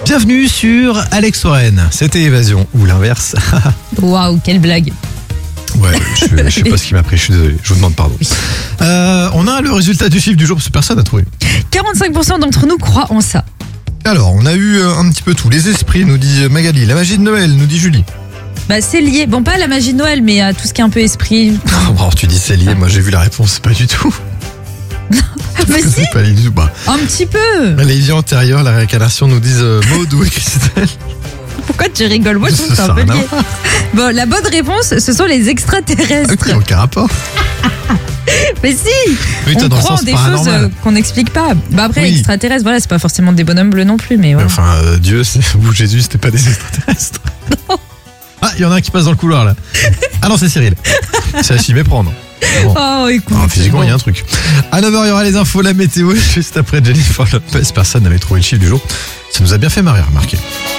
Bienvenue sur Alex Warren. C'était Évasion ou l'inverse. Waouh, quelle blague. Ouais, je sais pas ce qui m'a pris, je suis désolé, je vous demande pardon. Oui. On a le résultat du chiffre du jour parce que personne n'a trouvé. 45% d'entre nous croient en ça. Alors, on a eu un petit peu tout. Les esprits, nous dit Magali. La magie de Noël, nous dit Julie. Bah c'est lié, bon pas à la magie de Noël, mais à tout ce qui est un peu esprit. Alors, tu dis c'est lié, moi j'ai vu la réponse, c'est pas du tout. Mais si, C'est pas lié du tout. Bah, un petit peu. les vies antérieures, la réincarnation nous disent Maud ou Christelle. Pourquoi tu rigoles? Moi je trouve que c'est Ça un peu n'a lié. Bon, la bonne réponse, ce sont les extraterrestres. Ok, aucun rapport. Mais si, Oui, toi, on dans le croit en sens des choses paranormal. qu'on n'explique pas. Bah après, Oui. extraterrestres, voilà, c'est pas forcément des bonhommes bleus non plus, mais voilà. Enfin, Dieu ou Jésus, c'était pas des extraterrestres. Ah, il y en a un qui passe dans le couloir là. Ah non, c'est Cyril. C'est à s'y méprendre. Bon. Oh, écoute. Physiquement, il y a un truc. À 9h, il y aura les infos, la météo, juste après Jennifer Lopez. Personne n'avait trouvé le chiffre du jour. Ça nous a bien fait marrer, remarquez.